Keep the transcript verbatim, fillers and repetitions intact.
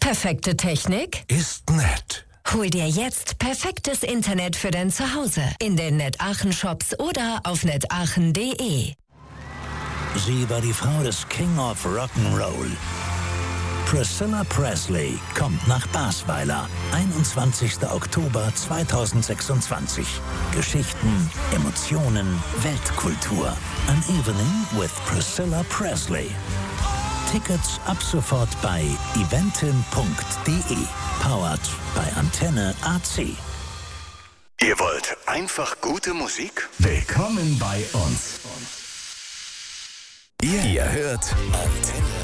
Perfekte Technik? Ist nett. Hol dir jetzt perfektes Internet für dein Zuhause in den NetAchen Shops oder auf netachen punkt de. Sie war die Frau des King of Rock'n'Roll. Priscilla Presley kommt nach Basweiler. einundzwanzigster Oktober zweitausendsechsundzwanzig. Geschichten, Emotionen, Weltkultur. An Evening with Priscilla Presley. Tickets ab sofort bei eventim punkt de. Powered bei Antenne A C. Ihr wollt einfach gute Musik? Willkommen bei uns. Ihr, Ihr hört Antenne